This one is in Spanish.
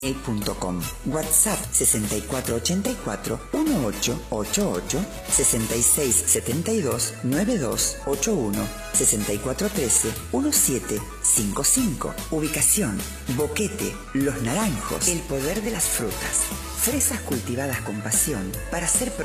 gmail.com. WhatsApp 6484-1888, 6672-9281, 6413-1755. Ubicación: Boquete, Los Naranjos. El poder de las frutas. Fresas cultivadas con pasión para ser